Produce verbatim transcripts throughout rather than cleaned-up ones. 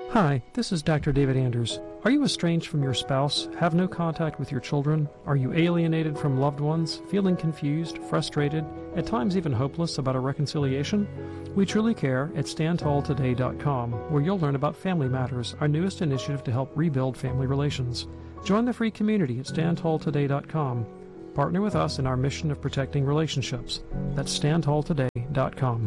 Hi, this is Doctor David Anders. Are you estranged from your spouse, have no contact with your children? Are you alienated from loved ones, feeling confused, frustrated, at times even hopeless about a reconciliation? We truly care at stand tall today dot com, where you'll learn about Family Matters, our newest initiative to help rebuild family relations. Join the free community at stand tall today dot com. Partner with us in our mission of protecting relationships. That's stand tall today dot com.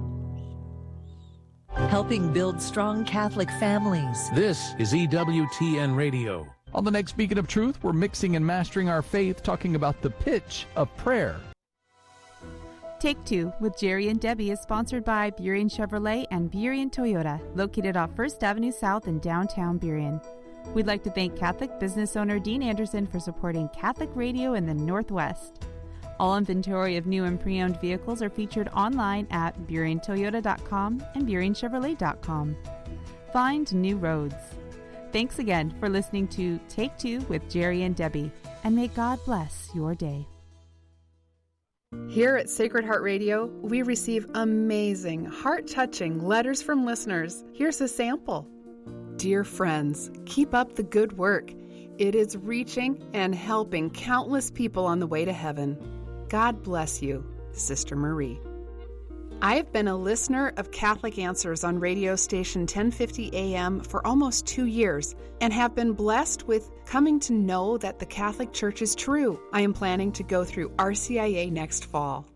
Helping build strong Catholic families. This is E W T N Radio. On the next Beacon of Truth, we're mixing and mastering our faith, talking about the pitch of prayer. Take Two with Jerry and Debbie is sponsored by Burien Chevrolet and Burien Toyota, located off First Avenue South in downtown Burien. We'd like to thank Catholic business owner Dean Anderson for supporting Catholic radio in the Northwest. All inventory of new and pre-owned vehicles are featured online at burien toyota dot com and burien chevrolet dot com. Find new roads. Thanks again for listening to Take Two with Jerry and Debbie, and may God bless your day. Here at Sacred Heart Radio, we receive amazing, heart-touching letters from listeners. Here's a sample. Dear friends, keep up the good work. It is reaching and helping countless people on the way to heaven. God bless you, Sister Marie. I have been a listener of Catholic Answers on radio station ten fifty A M for almost two years and have been blessed with coming to know that the Catholic Church is true. I am planning to go through R C I A next fall.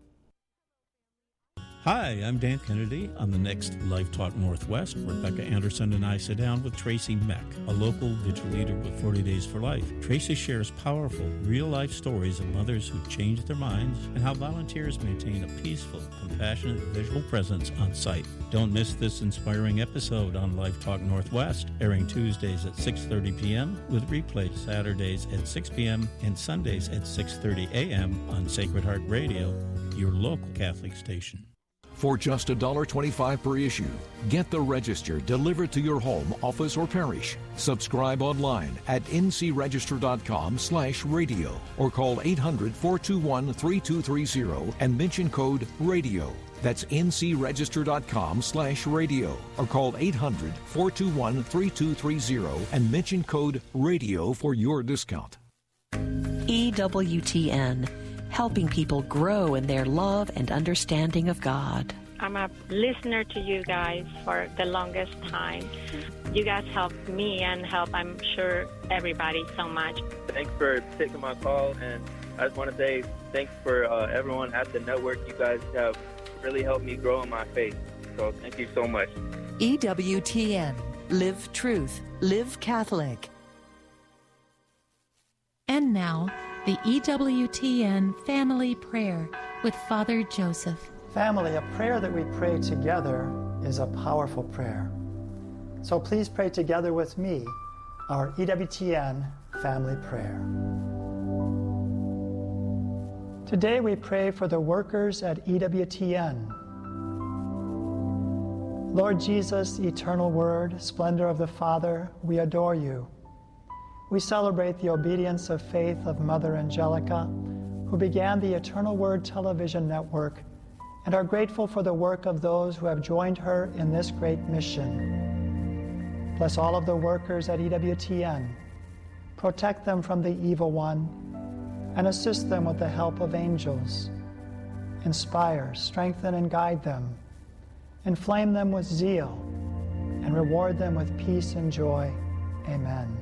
Hi, I'm Dan Kennedy. On the next Life Talk Northwest, Rebecca Anderson and I sit down with Tracy Meck, a local vigil leader with forty Days for Life. Tracy shares powerful, real-life stories of mothers who changed their minds and how volunteers maintain a peaceful, compassionate visual presence on site. Don't miss this inspiring episode on Life Talk Northwest, airing Tuesdays at six thirty p.m. with replay Saturdays at six p.m. and Sundays at six thirty a.m. on Sacred Heart Radio, your local Catholic station. For just one dollar twenty-five per issue, get the Register delivered to your home, office, or parish. Subscribe online at n c register dot com slash radio or call eight hundred, four two one, three two three zero and mention code RADIO. That's n c register dot com slash radio or call eight hundred, four two one, three two three zero and mention code RADIO for your discount. E W T N, helping people grow in their love and understanding of God. I'm a listener to you guys for the longest time. You guys helped me and help, I'm sure, everybody so much. Thanks for taking my call, and I just want to say thanks for uh, everyone at the network. You guys have really helped me grow in my faith, so thank you so much. E W T N, live truth, live Catholic. And now, the E W T N Family Prayer with Father Joseph. Family, a prayer that we pray together is a powerful prayer. So please pray together with me our E W T N Family Prayer. Today we pray for the workers at E W T N. Lord Jesus, eternal Word, splendor of the Father, we adore you. We celebrate the obedience of faith of Mother Angelica, who began the Eternal Word television network, and are grateful for the work of those who have joined her in this great mission. Bless all of the workers at E W T N. Protect them from the evil one, and assist them with the help of angels. Inspire, strengthen, and guide them. Inflame them with zeal, and reward them with peace and joy. Amen.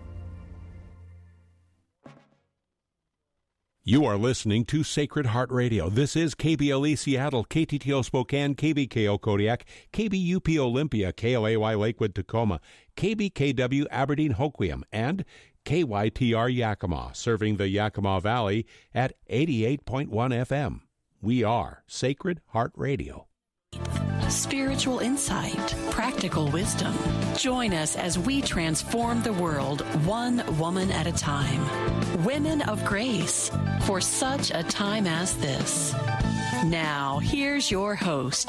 You are listening to Sacred Heart Radio. This is K B L E Seattle, K T T O Spokane, K B K O Kodiak, K B U P Olympia, K L A Y Lakewood Tacoma, K B K W Aberdeen Hoquiam, and K Y T R Yakima, serving the Yakima Valley at eighty-eight point one F M. We are Sacred Heart Radio. Spiritual insight, practical wisdom. Join us as we transform the world one woman at a time. Women of Grace, for such a time as this. Now, here's your host,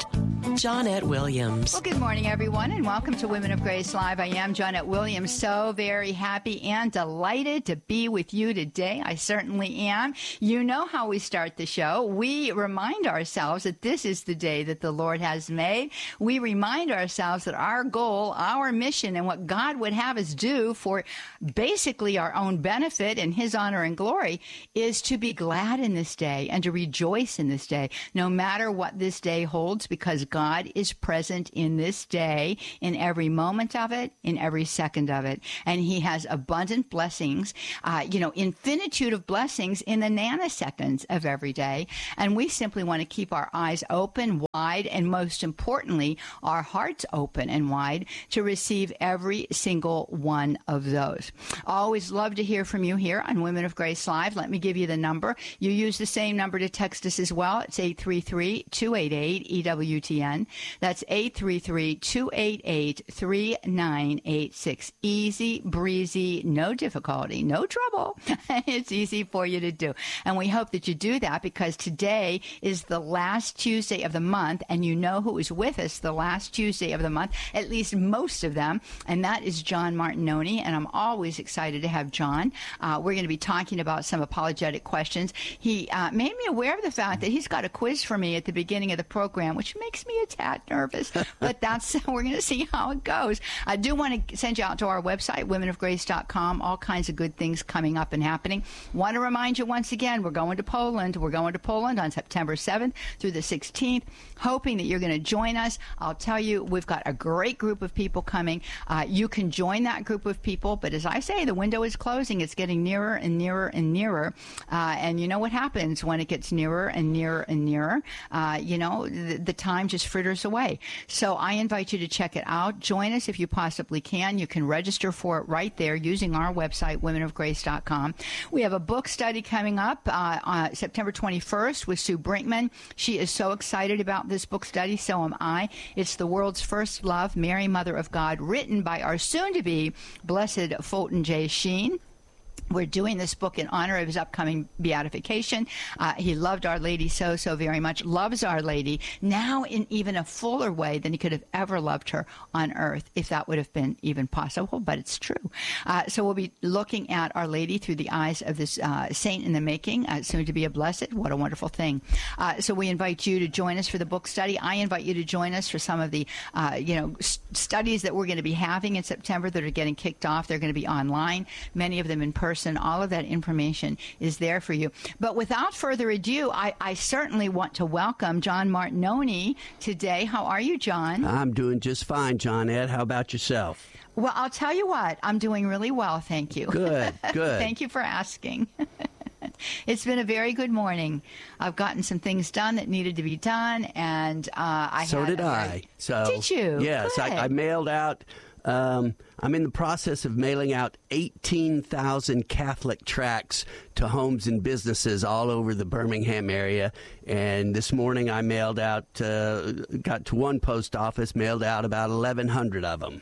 Johnette Williams. Well, good morning, everyone, and welcome to Women of Grace Live. I am Johnette Williams, so very happy and delighted to be with you today. I certainly am. You know how we start the show. We remind ourselves that this is the day that the Lord has made. We remind ourselves that our goal, our mission, and what God would have us do for basically our own benefit and His honor and glory is to be glad in this day and to rejoice in this day, no matter what this day holds, because God God is present in this day, in every moment of it, in every second of it. And He has abundant blessings, uh, you know, infinitude of blessings in the nanoseconds of every day. And we simply want to keep our eyes open, wide, and most importantly, our hearts open and wide to receive every single one of those. Always love to hear from you here on Women of Grace Live. Let me give you the number. You use the same number to text us as well. It's eight three three, two eight eight, E W T N. That's eight three three, two eight eight, three nine eight six. Easy, breezy, no difficulty, no trouble. It's easy for you to do. And we hope that you do that because today is the last Tuesday of the month, and you know who is with us the last Tuesday of the month, at least most of them, and that is John Martinoni, and I'm always excited to have John. Uh, we're going to be talking about some apologetic questions. He uh, made me aware of the fact that he's got a quiz for me at the beginning of the program, which makes me a tad nervous, but that's we're going to see how it goes. I do want to send you out to our website, women of grace dot com, all kinds of good things coming up and happening. Want to remind you once again, we're going to Poland. We're going to Poland on September seventh through the sixteenth, hoping that you're going to join us. I'll tell you, we've got a great group of people coming. Uh, you can join that group of people, but as I say, the window is closing. It's getting nearer and nearer and nearer, uh, and you know what happens when it gets nearer and nearer and nearer. Uh, you know, the, the time just fritters away. So I invite you to check it out. Join us if you possibly can. You can register for it right there using our website, women of grace dot com. We have a book study coming up uh, on September twenty-first with Sue Brinkman. She is so excited about this book study. So am I. It's The World's First Love, Mary, Mother of God, written by our soon-to-be Blessed Fulton J. Sheen. We're doing this book in honor of his upcoming beatification. Uh, he loved Our Lady so, so very much, loves Our Lady now in even a fuller way than he could have ever loved her on earth, if that would have been even possible, but it's true. Uh, so we'll be looking at Our Lady through the eyes of this uh, saint in the making, uh, soon to be a blessed. What a wonderful thing. Uh, so we invite you to join us for the book study. I invite you to join us for some of the, uh, you know, s- studies that we're going to be having in September that are getting kicked off. They're going to be online, many of them in person. And all of that information is there for you. But without further ado, I, I certainly want to welcome John Martinoni today. How are you, John? I'm doing just fine, Johnette. How about yourself? Well, I'll tell you what. I'm doing really well, thank you. Good, good. Thank you for asking. It's been a very good morning. I've gotten some things done that needed to be done, and uh, I so had did a I. Very... So did you? Yes, I, I mailed out. Um, I'm in the process of mailing out eighteen thousand Catholic tracts to homes and businesses all over the Birmingham area. And this morning I mailed out, uh, got to one post office, mailed out about eleven hundred of them.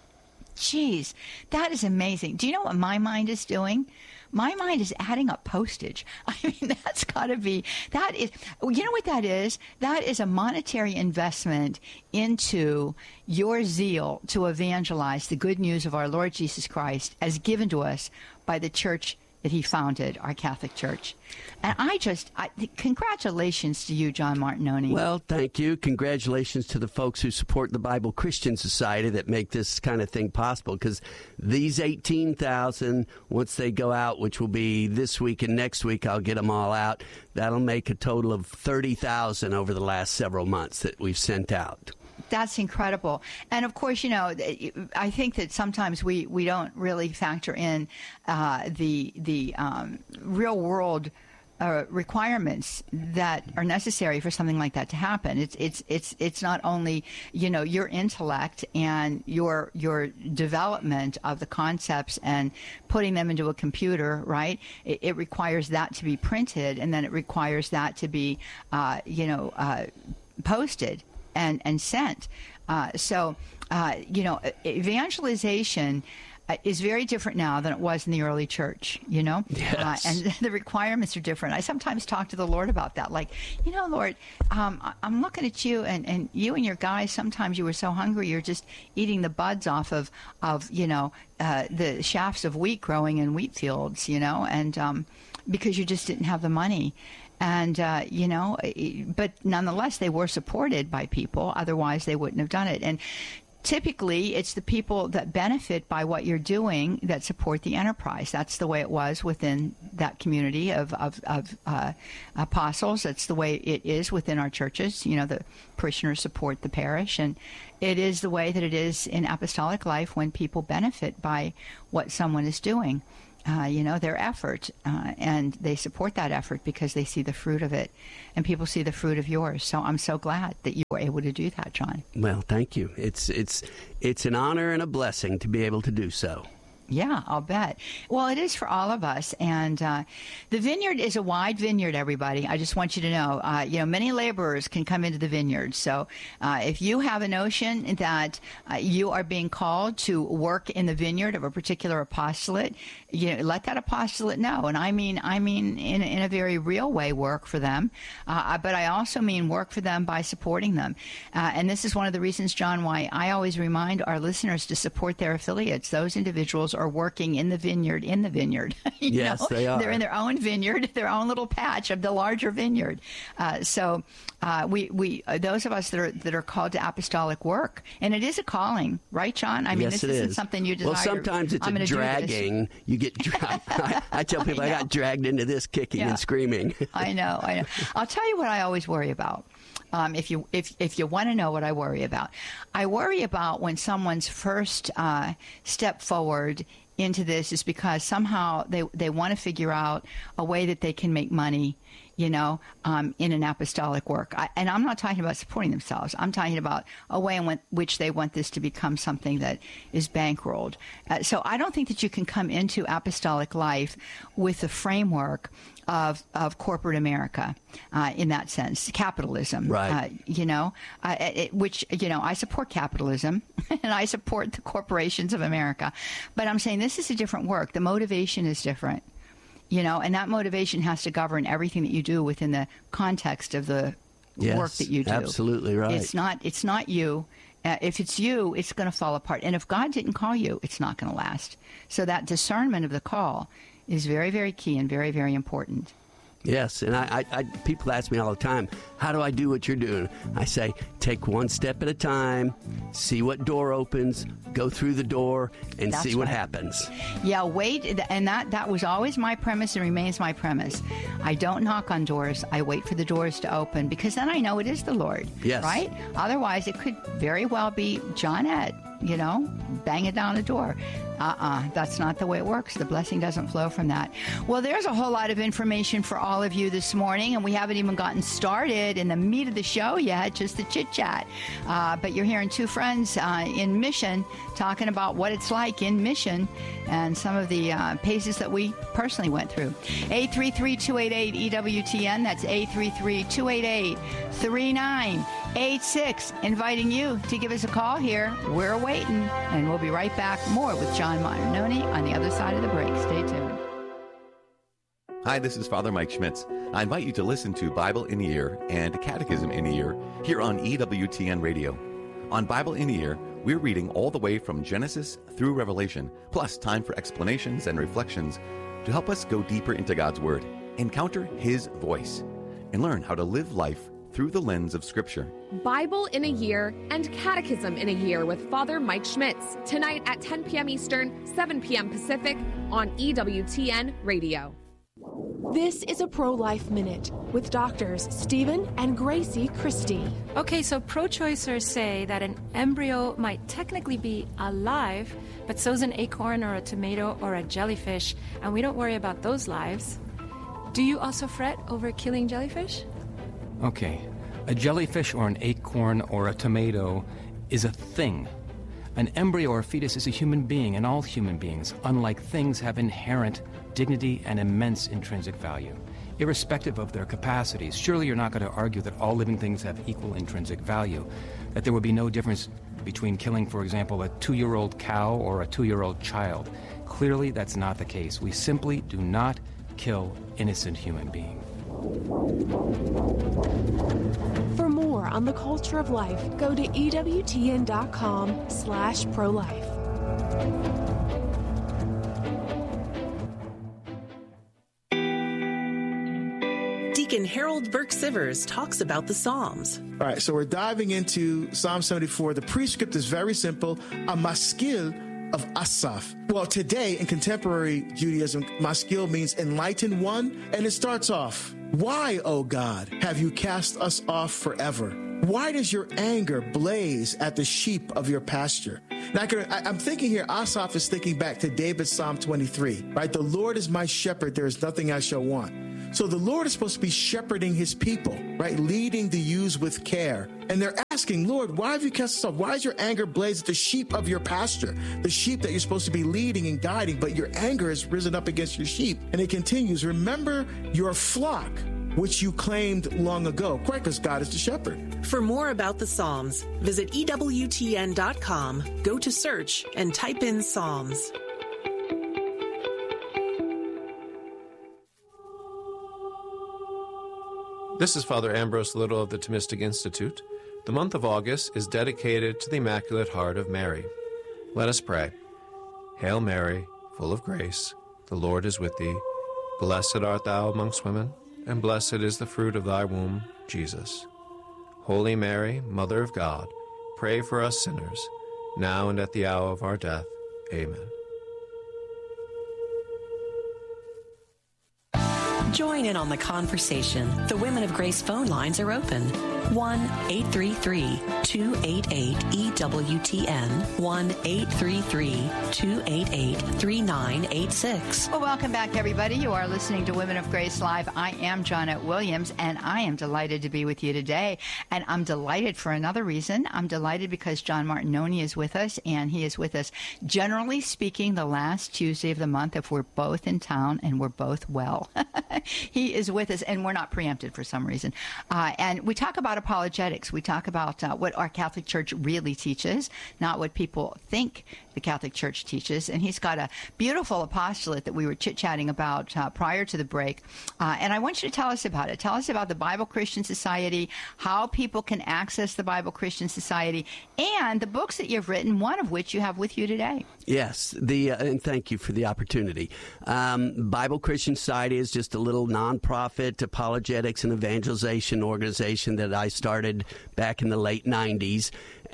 Jeez, that is amazing. Do you know what my mind is doing? My mind is adding up postage. I mean, that's got to be, that is, you know what that is? That is a monetary investment into your zeal to evangelize the good news of our Lord Jesus Christ as given to us by the church that he founded, our Catholic Church. And I just, I, congratulations to you, John Martinoni. Well, thank you. Congratulations to the folks who support the Bible Christian Society that make this kind of thing possible, because these eighteen thousand, once they go out, which will be this week and next week, I'll get them all out, that'll make a total of thirty thousand over the last several months that we've sent out. That's incredible. And, of course, you know, I think that sometimes we, we don't really factor in uh, the the um, real-world uh, requirements that are necessary for something like that to happen. It's it's it's it's not only, you know, your intellect and your your development of the concepts and putting them into a computer, right? It, it requires that to be printed, and then it requires that to be, uh, you know, uh, posted and, and sent. Uh, so, uh, you know, evangelization uh, is very different now than it was in the early church, you know? Yes. Uh, and the requirements are different. I sometimes talk to the Lord about that. Like, you know, Lord, um, I- I'm looking at you, and, and you and your guys, sometimes you were so hungry, you're just eating the buds off of, of you know, uh, the shafts of wheat growing in wheat fields, you know, and um, because you just didn't have the money. And, uh, you know, but nonetheless, they were supported by people. Otherwise, they wouldn't have done it. And typically, it's the people that benefit by what you're doing that support the enterprise. That's the way it was within that community of, of, of uh, apostles. That's the way it is within our churches. You know, the parishioners support the parish. And it is the way that it is in apostolic life when people benefit by what someone is doing. Uh, you know, their effort, uh, and they support that effort because they see the fruit of it, and people see the fruit of yours. So I'm so glad that you were able to do that, John. Well, thank you. It's it's it's an honor and a blessing to be able to do so. Yeah, I'll bet. Well, it is for all of us. And uh, the vineyard is a wide vineyard, everybody. I just want you to know, uh, you know, many laborers can come into the vineyard. So uh, if you have a notion that uh, you are being called to work in the vineyard of a particular apostolate, you know, let that apostolate know. And I mean, I mean, in, in a very real way, work for them. Uh, but I also mean work for them by supporting them. Uh, and this is one of the reasons, John, why I always remind our listeners to support their affiliates. Those individuals are working in the vineyard, in the vineyard. you yes, know? they are. They're in their own vineyard, their own little patch of the larger vineyard. Uh, so uh, we, we uh, those of us that are that are called to apostolic work, and it is a calling, right, John? I mean, yes, this it isn't is. something you desire. Well, sometimes it's I'm a dragging. You get. Dra- I, I tell people I, I got dragged into this, kicking yeah. and screaming. I know, I know. I'll tell you what I always worry about. Um, if you if if you want to know what I worry about, I worry about when someone's first uh, step forward into this is because somehow they they want to figure out a way that they can make money, you know, um, in an apostolic work. I, and I'm not talking about supporting themselves. I'm talking about a way in which they want this to become something that is bankrolled. Uh, so I don't think that you can come into apostolic life with the framework of of corporate America uh, in that sense, capitalism. Right. Uh, you know, uh, it, which, you know, I support capitalism and I support the corporations of America. But I'm saying this is a different work. The motivation is different. You know, and that motivation has to govern everything that you do within the context of the yes, work that you do. Absolutely right. It's not. It's not you. Uh, if it's you, it's going to fall apart. And if God didn't call you, it's not going to last. So that discernment of the call is very, very key and very, very important. Yes, and I, I, I, people ask me all the time, how do I do what you're doing? I say, take one step at a time, see what door opens, go through the door, and That's see what right. happens. Yeah, wait, and that, that was always my premise and remains my premise. I don't knock on doors. I wait for the doors to open, because then I know it is the Lord, yes. right? Otherwise, it could very well be John Ed, you know, banging down the door. Uh-uh, that's not the way it works. The blessing doesn't flow from that. Well, there's a whole lot of information for all of you this morning, and we haven't even gotten started in the meat of the show yet, just the chit-chat. Uh, but you're hearing two friends uh, in Mission talking about what it's like in Mission and some of the uh, paces that we personally went through. eight three three, two eight eight, E W T N. That's eight three three, two eight eight, three nine eight six. Inviting you to give us a call here. We're waiting, and we'll be right back. More with John Montanoni on the other side of the break. Stay tuned. Hi, this is Father Mike Schmitz. I invite you to listen to Bible in a Year and Catechism in a Year here on E W T N Radio. On Bible in a Year, we're reading all the way from Genesis through Revelation, plus time for explanations and reflections to help us go deeper into God's Word, encounter His voice, and learn how to live life through the lens of Scripture. Bible in a Year and Catechism in a Year with Father Mike Schmitz, tonight at ten p.m. Eastern, seven p.m. Pacific on E W T N Radio. This is a Pro-Life Minute with doctors Stephen and Gracie Christie. Okay, so pro-choicers say that an embryo might technically be alive, but so's an acorn or a tomato or a jellyfish, and we don't worry about those lives. Do you also fret over killing jellyfish? Okay, a jellyfish or an acorn or a tomato is a thing. An embryo or fetus is a human being, and all human beings, unlike things, have inherent dignity and immense intrinsic value. irrespective of their capacities. Surely you're not going to argue that all living things have equal intrinsic value, that there would be no difference between killing, for example, a two-year-old cow or a two-year-old child. Clearly, that's not the case. We simply do not kill innocent human beings. For more on the culture of life, go to E W T N dot com slash pro-life. Deacon Harold Burke Sivers talks about the Psalms. All right, so we're diving into Psalm seventy-four. The prescript is very simple, a maskil of Asaph. Well, today in contemporary Judaism, maskil means enlightened one, and it starts off, why, O God, have you cast us off forever? Why does your anger blaze at the sheep of your pasture? Now, I can, I, I'm thinking here, Asaph is thinking back to David's Psalm twenty-three, right? The Lord is my shepherd, there is nothing I shall want. So the Lord is supposed to be shepherding his people, right? Leading the ewes with care. And they're asking, Lord, why have you cast us off? Why is your anger blaze at the sheep of your pasture? The sheep that you're supposed to be leading and guiding, but your anger has risen up against your sheep. And it continues, remember your flock, which you claimed long ago. Quite because God is the shepherd. For more about the Psalms, visit E W T N dot com, go to search, and type in Psalms. This is Father Ambrose Little of the Thomistic Institute. The month of August is dedicated to the Immaculate Heart of Mary. Let us pray. Hail Mary, full of grace, the Lord is with thee. Blessed art thou amongst women, and blessed is the fruit of thy womb, Jesus. Holy Mary, Mother of God, pray for us sinners, now and at the hour of our death. Amen. Join in on the conversation. The Women of Grace phone lines are open. one eight three three, two eight eight, E W T N, one eight three three, two eight eight, three nine eight six. Well, welcome back, everybody. You are listening to Women of Grace Live. I am Janet Williams, and I am delighted to be with you today. And I'm delighted for another reason. I'm delighted because John Martinoni is with us, and he is with us, generally speaking, the last Tuesday of the month if we're both in town and we're both well. He is with us, and we're not preempted for some reason. Uh, and we talk about apologetics. We talk about uh, what our Catholic Church really teaches, not what people think the Catholic Church teaches. And he's got a beautiful apostolate that we were chit-chatting about uh, prior to the break. Uh, and I want you to tell us about it. Tell us about the Bible Christian Society, how people can access the Bible Christian Society, and the books that you've written, one of which you have with you today. Yes, the uh, and thank you for the opportunity. Um, Bible Christian Society is just a little nonprofit apologetics and evangelization organization that I started back in the late nineties,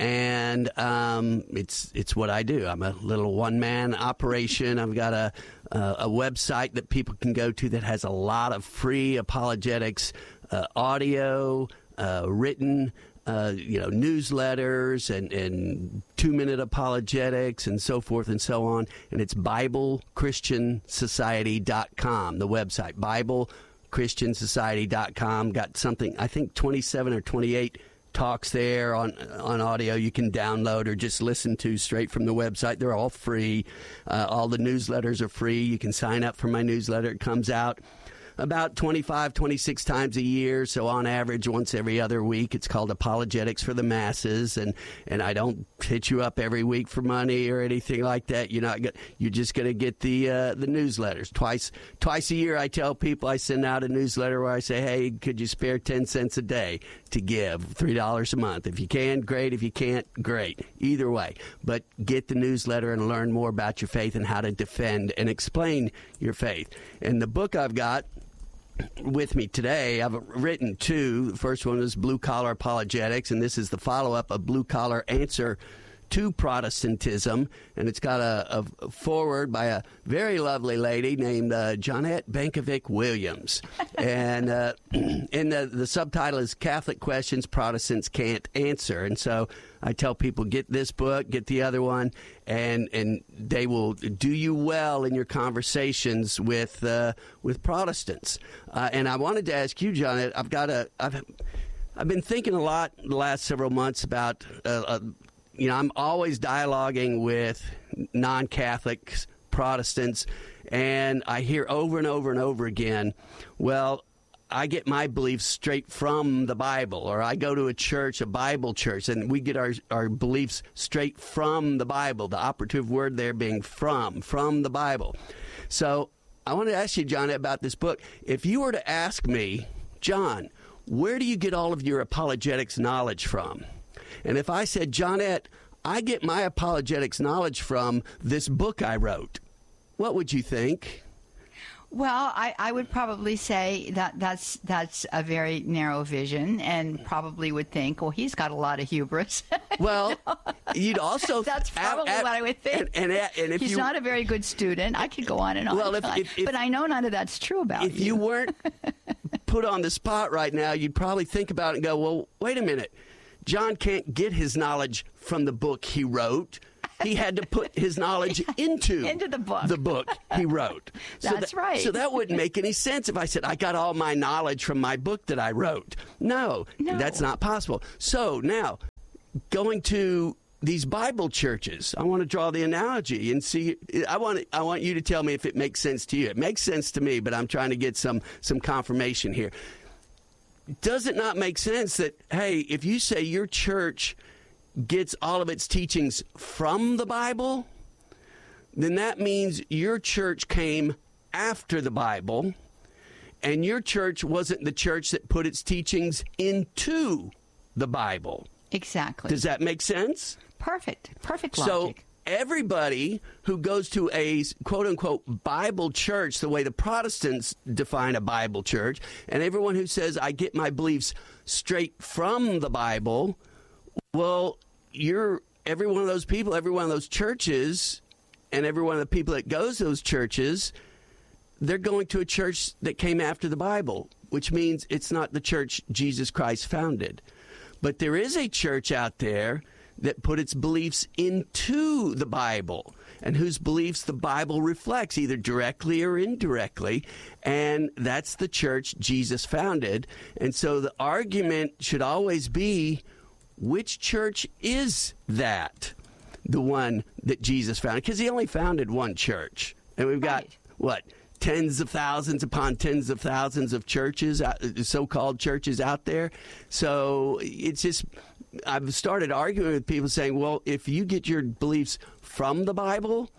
and um, it's it's what I do. I'm a little one-man operation. I've got a, a a website that people can go to that has a lot of free apologetics, uh, audio, uh, written, Uh, you know, newsletters and, and two-minute apologetics and so forth and so on. And it's Bible Christian Society dot com, the website, Bible Christian Society dot com. Got something, I think twenty-seven or twenty-eight talks there on on audio you can download or just listen to straight from the website. They're all free. Uh, all the newsletters are free. You can sign up for my newsletter. It comes out about twenty-five, twenty-six times a year, so on average once every other week. It's called Apologetics for the Masses, and, and I don't hit you up every week for money or anything like that. You're not. You're just going to get the uh, the newsletters twice twice a year. I tell people, I send out a newsletter where I say, hey, could you spare ten cents a day to give, three dollars a month? If you can, great. If you can't, great. Either way, but get the newsletter and learn more about your faith and how to defend and explain your faith. And the book I've got with me today, I've written two. The first one is Blue Collar Apologetics, and this is the follow-up of Blue Collar Answer to Protestantism, and it's got a, a foreword by a very lovely lady named uh, Jonette Bankovic Williams, and uh, and the, the subtitle is Catholic Questions Protestants Can't Answer. And so I tell people, get this book, get the other one, and and they will do you well in your conversations with uh, with Protestants. Uh, and I wanted to ask you, Jonette, I've got a I've I've been thinking a lot the last several months about. Uh, uh, You know, I'm always dialoguing with non-Catholics, Protestants, and I hear over and over and over again, well, I get my beliefs straight from the Bible, or I go to a church, a Bible church, and we get our, our beliefs straight from the Bible, the operative word there being from, from the Bible. So I want to ask you, John, about this book. If you were to ask me, John, where do you get all of your apologetics knowledge from? And if I said, Johnette, I get my apologetics knowledge from this book I wrote, what would you think? Well, I, I would probably say that that's that's a very narrow vision, and probably would think, well, he's got a lot of hubris. Well, you'd also that's probably at, what I would think. And, and, and if he's you, not a very good student. I could go on and on. Well, if, if, if, but I know none of that's true about if you. If you weren't put on the spot right now, you'd probably think about it and go, well, wait a minute. John can't get his knowledge from the book he wrote. He had to put his knowledge into, into the book. the book he wrote. So That's that, right. So that wouldn't make any sense if I said, I got all my knowledge from my book that I wrote. No, no. That's not possible. So now, going to these Bible churches, I want to draw the analogy and see. I want I want you to tell me if it makes sense to you. It makes sense to me, but I'm trying to get some some confirmation here. Does it not make sense that, hey, if you say your church gets all of its teachings from the Bible, then that means your church came after the Bible, and your church wasn't the church that put its teachings into the Bible. Exactly. Does that make sense? Perfect. Perfect So logic. everybody who goes to a quote-unquote Bible church, the way the Protestants define a Bible church, and everyone who says, I get my beliefs straight from the Bible, well, you're every one of those people, every one of those churches, and every one of the people that goes to those churches, they're going to a church that came after the Bible, which means it's not the church Jesus Christ founded. But there is a church out there that put its beliefs into the Bible, and whose beliefs the Bible reflects, either directly or indirectly, and that's the church Jesus founded. And so the argument should always be, which church is that? The one that Jesus founded? Because he only founded one church. And we've got, right. what, tens of thousands upon tens of thousands of churches, so-called churches out there. So it's just, I've started arguing with people saying, well, if you get your beliefs from the Bible,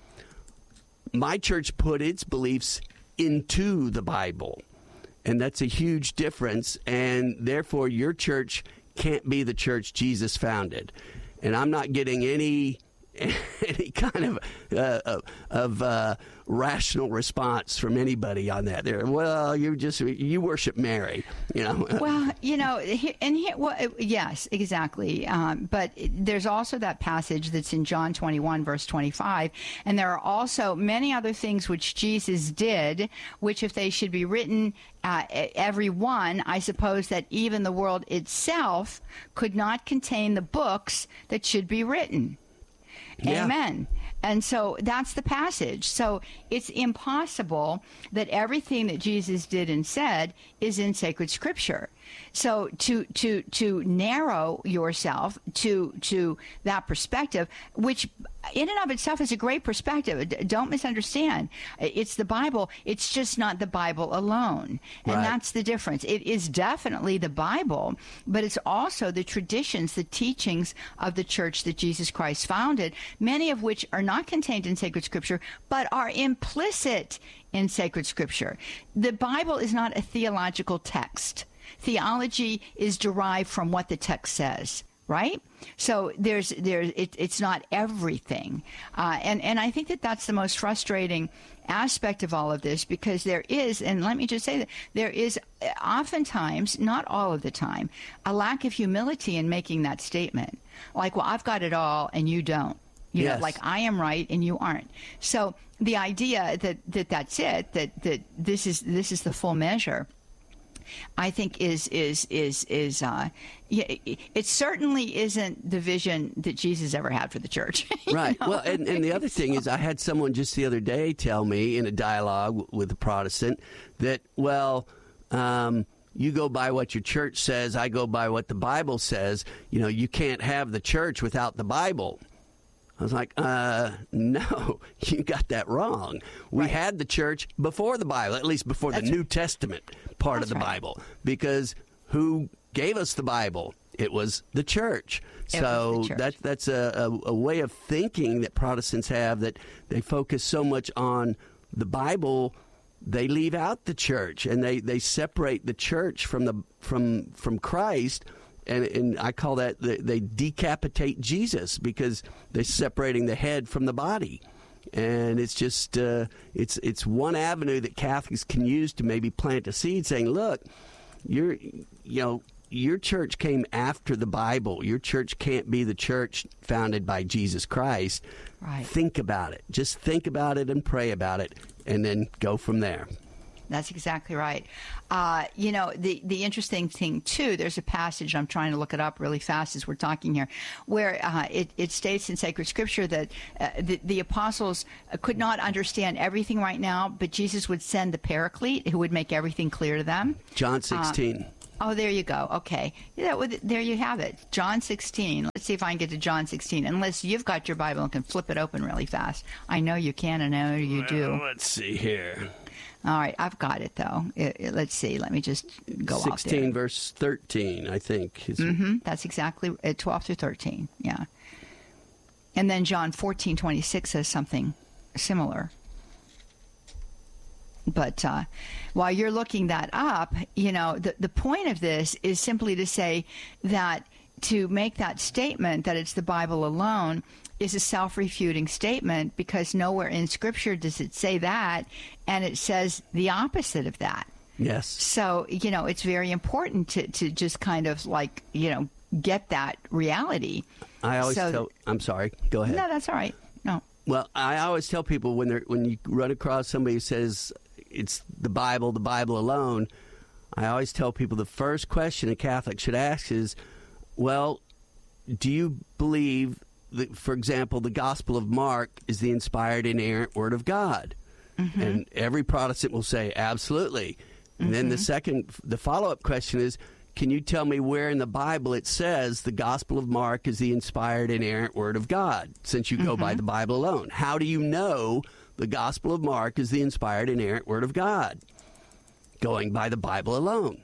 my church put its beliefs into the Bible. And that's a huge difference. And therefore, your church can't be the church Jesus founded. And I'm not getting any any kind of uh, of uh, rational response from anybody on that. There, well, you just you worship Mary, you know. Well, you know, and here, well, yes, exactly. Um, but there's also that passage that's in John twenty-one, verse twenty-five, and there are also many other things which Jesus did, which if they should be written, uh, every one, I suppose that even the world itself could not contain the books that should be written. Yeah. Amen. And so that's the passage. So it's impossible that everything that Jesus did and said is in sacred scripture. So to to to narrow yourself to to that perspective, which in and of itself is a great perspective. Don't misunderstand. It's the Bible. It's just not the Bible alone. And right. That's the difference. It is definitely the Bible, but it's also the traditions, the teachings of the church that Jesus Christ founded, many of which are not contained in sacred scripture, but are implicit in sacred scripture. The Bible is not a theological text. Theology is derived from what the text says, right? So there's there's it, it's not everything, uh, and and I think that that's the most frustrating aspect of all of this, because there is, and let me just say that there is oftentimes, not all of the time, a lack of humility in making that statement. Like, well, I've got it all and you don't. You yes. know, like I am right and you aren't. So the idea that, that that's it, that, that this is this is the full measure, I think is is is is uh, yeah, it certainly isn't the vision that Jesus ever had for the church. Right. know? Well, and, and the other thing is, I had someone just the other day tell me in a dialogue with a Protestant that, well, um, you go by what your church says, I go by what the Bible says. You know, you can't have the church without the Bible. I was like, uh, no, you got that wrong. We right. had the church before the Bible, at least before That's the New Testament part That's of the right. Bible, because who gave us the Bible? It was the church. It so the church. That, that's a, a, a way of thinking that Protestants have, that they focus so much on the Bible, they leave out the church, and they, they separate the church from the from from Christ. And, and I call that, they, they decapitate Jesus, because they're separating the head from the body. And it's just, uh, it's it's one avenue that Catholics can use to maybe plant a seed, saying, look, you're, you know, your church came after the Bible. Your church can't be the church founded by Jesus Christ. Right. Think about it. Just think about it and pray about it, and then go from there. That's exactly right. Uh, you know, the, the interesting thing, too, there's a passage, I'm trying to look it up really fast as we're talking here, where uh, it, it states in sacred scripture that uh, the, the apostles could not understand everything right now, but Jesus would send the paraclete who would make everything clear to them. John sixteen. Uh, oh, there you go. Okay. Yeah, well, there you have it. John sixteen. Let's see if I can get to John sixteen, unless you've got your Bible and can flip it open really fast. I know you can, and I know you well, do. Let's see here. All right, I've got it, though. It, it, let's see. Let me just go off there. sixteen, verse thirteen, I think. Mm-hmm. That's exactly uh, twelve through thirteen, yeah. And then John fourteen twenty-six says something similar. But uh, while you're looking that up, you know, the, the point of this is simply to say that to make that statement that it's the Bible alone is a self-refuting statement, because nowhere in Scripture does it say that, and it says the opposite of that. Yes. So, you know, it's very important to, to just kind of like, you know, get that reality. I always so, tell, I'm sorry, go ahead. No, that's all right. No. Well, I always tell people when they're when you run across somebody who says it's the Bible, the Bible alone, I always tell people the first question a Catholic should ask is, well, do you believe that, for example, the Gospel of Mark is the inspired, inerrant Word of God? Mm-hmm. And every Protestant will say, absolutely. And mm-hmm. then the second, the follow-up question is, can you tell me where in the Bible it says the Gospel of Mark is the inspired, inerrant Word of God, since you go mm-hmm. by the Bible alone? How do you know the Gospel of Mark is the inspired, inerrant Word of God? Going by the Bible alone.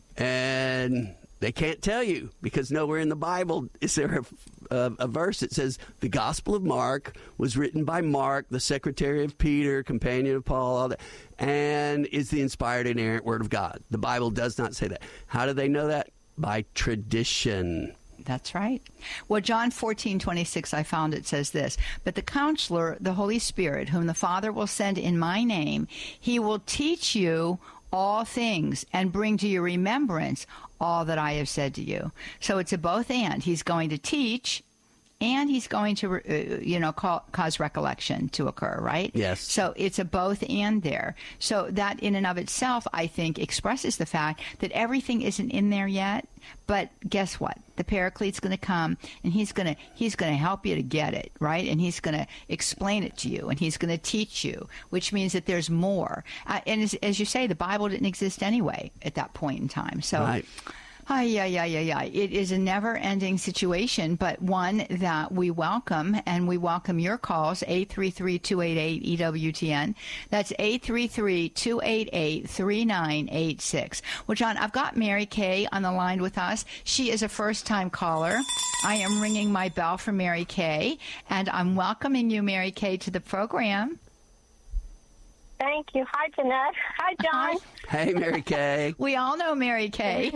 And they can't tell you, because nowhere in the Bible is there a, a, a verse that says the Gospel of Mark was written by Mark, the secretary of Peter, companion of Paul, all that, and is the inspired, inerrant Word of God. The Bible does not say that. How do they know that? By tradition. That's right. Well, John fourteen twenty-six, I found it says this, but the Counselor, the Holy Spirit, whom the Father will send in my name, he will teach you all things and bring to your remembrance all that I have said to you. So it's a both and. He's going to teach, and he's going to, uh, you know, call, cause recollection to occur, right? Yes. So it's a both and there. So that in and of itself, I think, expresses the fact that everything isn't in there yet. But guess what? The Paraclete's going to come, and he's going to he's going to help you to get it, right? And he's going to explain it to you, and he's going to teach you, which means that there's more. Uh, and as, as you say, the Bible didn't exist anyway at that point in time. So. Right. Ay, yeah, yeah, yeah, yeah. It is a never-ending situation, but one that we welcome, and we welcome your calls, eight three three, two eight eight, E W T N. That's eight three three, two eight eight, three nine eight six. Well, John, I've got Mary Kay on the line with us. She is a first-time caller. I am ringing my bell for Mary Kay, and I'm welcoming you, Mary Kay, to the program. Thank you. Hi, Jeanette. Hi, John. Hey, Mary Kay. We all know Mary Kay.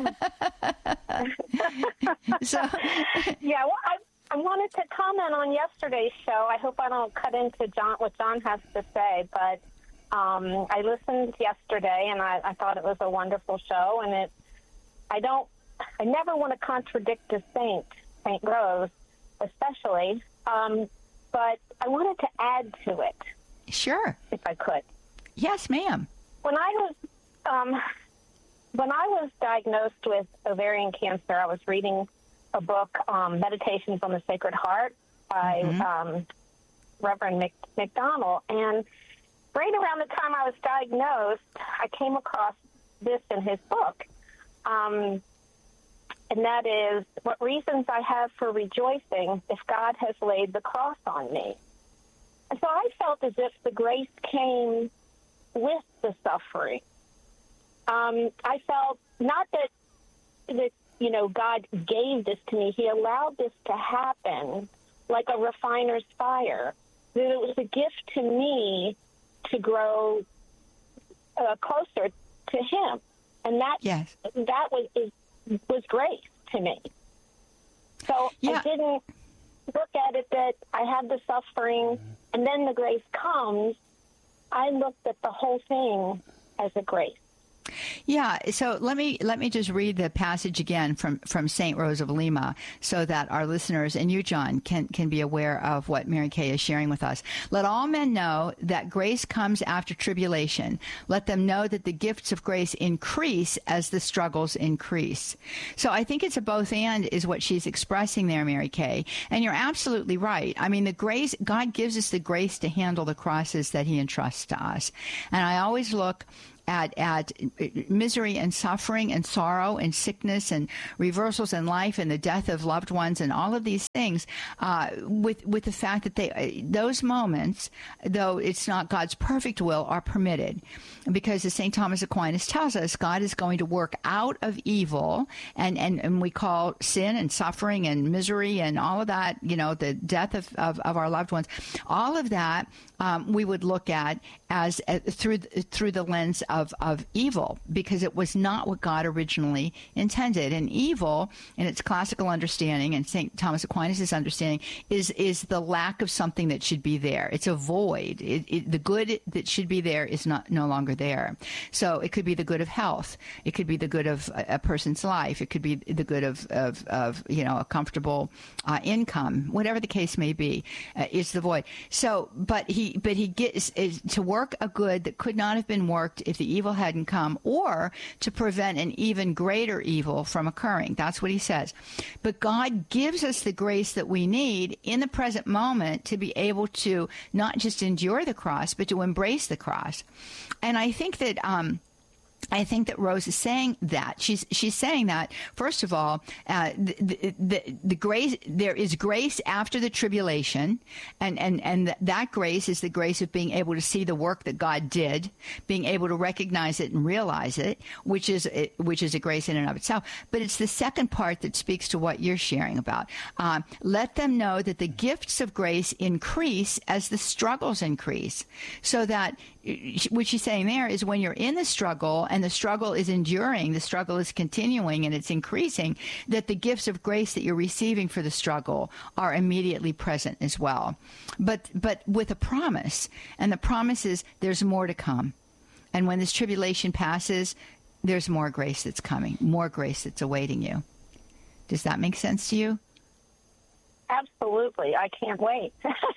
so, yeah, well, I, I wanted to comment on yesterday's show. I hope I don't cut into John what John has to say, but um, I listened yesterday, and I, I thought it was a wonderful show. And it, I don't, I never want to contradict a saint, Saint Rose, especially, um, but I wanted to add to it. Sure, if I could. Yes, ma'am. When I was um, when I was diagnosed with ovarian cancer, I was reading a book, um, Meditations on the Sacred Heart, by mm-hmm. um, Reverend Mc, McDonald. And right around the time I was diagnosed, I came across this in his book. Um, and that is, what reasons I have for rejoicing if God has laid the cross on me. And so I felt as if the grace came with the suffering. Um, I felt not that, that, you know, God gave this to me. He allowed this to happen like a refiner's fire. That it was a gift to me to grow uh, closer to Him. And that, yes. that was, is, was grace to me. So yeah. I didn't look at it that I had the suffering and then the grace comes. I looked at the whole thing as a grace. Yeah, so let me let me just read the passage again from, from Saint Rose of Lima so that our listeners and you, John, can, can be aware of what Mary Kay is sharing with us. Let all men know that grace comes after tribulation. Let them know that the gifts of grace increase as the struggles increase. So I think it's a both and is what she's expressing there, Mary Kay. And you're absolutely right. I mean, the grace, God gives us the grace to handle the crosses that He entrusts to us. And I always look At, at misery and suffering and sorrow and sickness and reversals in life and the death of loved ones and all of these things, uh, with with the fact that they those moments, though it's not God's perfect will, are permitted, because as Saint Thomas Aquinas tells us, God is going to work out of evil, and, and, and we call sin and suffering and misery and all of that, you know, the death of, of, of our loved ones, all of that um, we would look at as uh, through through the lens of Of, of evil, because it was not what God originally intended. And evil, in its classical understanding, and Saint Thomas Aquinas' understanding, is is the lack of something that should be there. It's a void. It, it, the good that should be there is not no longer there. So it could be the good of health. It could be the good of a, a person's life. It could be the good of, of, of you know, a comfortable uh, income. Whatever the case may be, uh, is the void. So, but he but he gets is to work a good that could not have been worked if the evil hadn't come, or to prevent an even greater evil from occurring. That's what he says. But God gives us the grace that we need in the present moment to be able to not just endure the cross, but to embrace the cross. And I think that um, I think that Rose is saying that. She's she's saying that, first of all, uh, the, the, the grace, there is grace after the tribulation, and, and, and that grace is the grace of being able to see the work that God did, being able to recognize it and realize it, which is which is a grace in and of itself. But it's the second part that speaks to what you're sharing about. Um, let them know that the gifts of grace increase as the struggles increase, so that what she's saying there is when you're in the struggle and the struggle is enduring, the struggle is continuing and it's increasing, that the gifts of grace that you're receiving for the struggle are immediately present as well. But but with a promise, and the promise is there's more to come. And when this tribulation passes, there's more grace that's coming, more grace that's awaiting you. Does that make sense to you? Absolutely. I can't wait.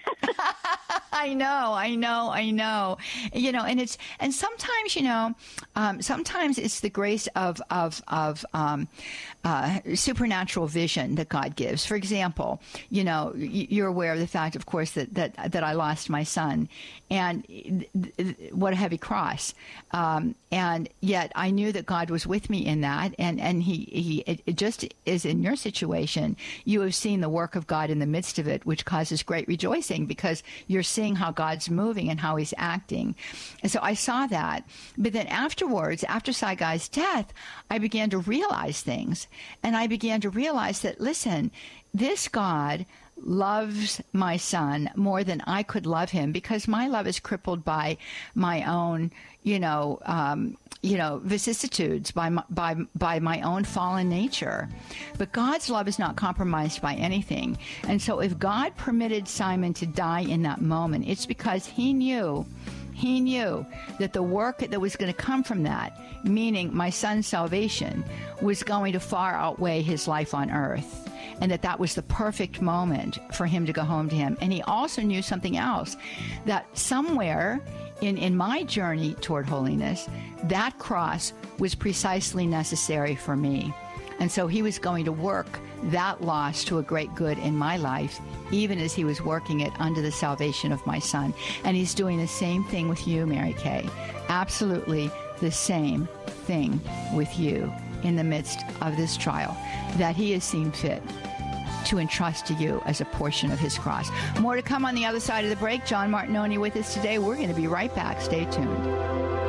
I know, I know, I know. You know, and it's, and sometimes, you know, um, sometimes it's the grace of, of, of, um, uh, supernatural vision that God gives. For example, you know, you're aware of the fact, of course, that, that, that I lost my son, and th- th- what a heavy cross. Um, and yet I knew that God was with me in that. And, and he, he, it, it just is in your situation, you have seen the work of God in the midst of it, which causes great rejoicing, because you're seeing how God's moving and how He's acting. And so I saw that. But then afterwards, after Saigai's death, I began to realize things. And I began to realize that, listen, this God loves my son more than I could love him, because my love is crippled by my own, you know, um, you know, vicissitudes, by my, by by my own fallen nature. But God's love is not compromised by anything. And so if God permitted Simon to die in that moment, it's because He knew He knew that the work that was going to come from that, meaning my son's salvation, was going to far outweigh his life on earth, and that that was the perfect moment for him to go home to Him. And he also knew something else, that somewhere in, in my journey toward holiness, that cross was precisely necessary for me. And so He was going to work that loss to a great good in my life, even as He was working it unto the salvation of my son. And He's doing the same thing with you, Mary Kay. Absolutely the same thing with you. in the midst of this trial that he has seen fit to entrust to you as a portion of his cross. More to come on the other side of the break. John Martinoni with us today. We're going to be right back. Stay tuned.